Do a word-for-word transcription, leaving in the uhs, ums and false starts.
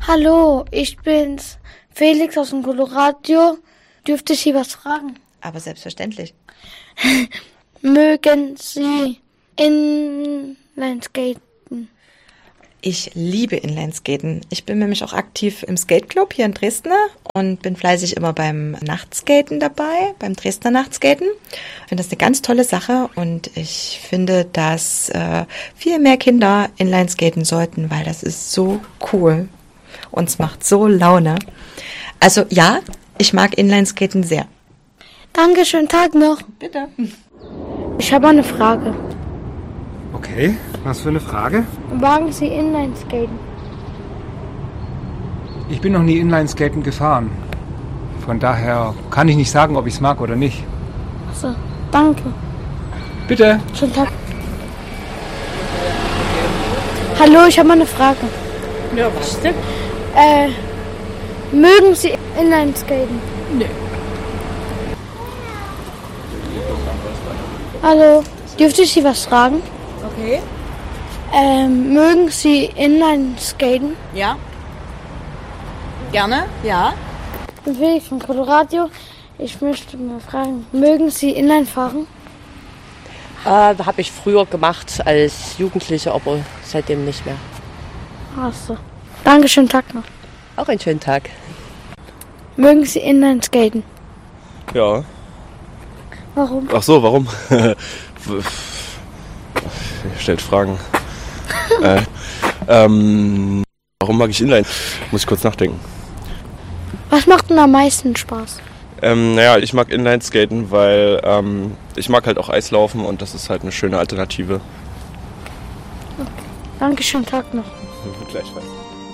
Hallo, ich bin's, Felix aus dem Colorado. Dürfte ich Sie was fragen? Aber selbstverständlich. Mögen Sie Inlineskaten? Ich liebe Inlineskaten. Ich bin nämlich auch aktiv im Skateclub hier in Dresden und bin fleißig immer beim Nachtskaten dabei, beim Dresdner Nachtskaten. Ich finde das eine ganz tolle Sache und ich finde, dass äh, viel mehr Kinder Inlineskaten sollten, weil das ist so cool und es macht so Laune. Also ja, ich mag Inlineskaten sehr. Danke, schönen Tag noch. Bitte. Ich habe eine Frage. Okay, was für eine Frage? Wagen Sie Inlineskaten? Ich bin noch nie Inlineskaten gefahren. Von daher kann ich nicht sagen, ob ich es mag oder nicht. Achso, danke. Bitte. Schönen Tag. Hallo, ich habe mal eine Frage. Ja, was denn? Äh, mögen Sie Inlineskaten? Nee. Hallo, dürfte ich Sie was fragen? Okay. Ähm, mögen Sie Inlineskaten? Ja. Gerne? Ja. Ich bin Felix von Colorado. Ich möchte mal fragen, mögen Sie Inline fahren? Äh, habe ich früher gemacht als Jugendliche, aber seitdem nicht mehr. Achso. Danke, schönen Tag noch. Auch einen schönen Tag. Mögen Sie Inlineskaten? Ja. Warum? Ach so, warum? Ihr stellt Fragen. äh, ähm, warum mag ich Inline? Muss ich kurz nachdenken. Was macht denn am meisten Spaß? Ähm, naja, ich mag Inline-Skaten, weil ähm, ich mag halt auch Eislaufen und das ist halt eine schöne Alternative. Okay. Danke, schönen Tag noch. Gleichfalls.